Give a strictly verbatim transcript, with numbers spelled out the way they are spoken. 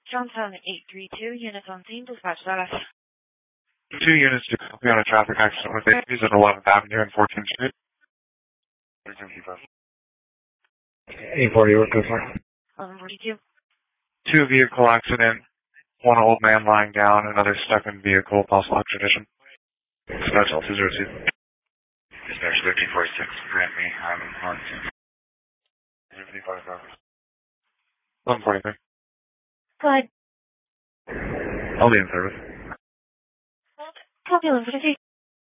Johnstown eight three two, units on scene, dispatch status. Two units to be on a traffic accident with babies at eleventh Avenue and fourteenth Street. eight forty, what goes on? eleven forty-two. Two vehicle accident, one old man lying down, another stuck in vehicle, possible extradition. Dispatch two zero two. Dispatch thirteen forty-six, grant me, I'm on scene. eleven forty-three. Go ahead. I'll be in service. Copy eleven forty-three.